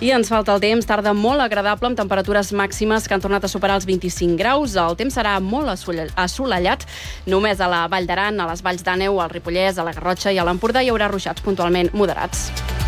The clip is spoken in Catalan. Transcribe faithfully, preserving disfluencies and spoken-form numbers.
I ens falta el temps, tarda molt agradable amb temperatures màximes que han tornat a superar els vint-i-cinc graus. El temps serà molt assolellat. Només a la Vall d'Aran, a les Valls d'Àneu, al Ripollès, a la Garrotxa i a l'Empordà hi haurà ruixats puntualment moderats.